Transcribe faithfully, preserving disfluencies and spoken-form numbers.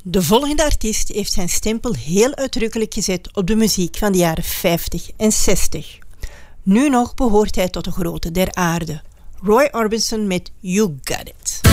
De volgende artiest heeft zijn stempel heel uitdrukkelijk gezet op de muziek van de jaren vijftig en zestig. Nu nog behoort hij tot de grote der aarde. Roy Orbison met You Got It.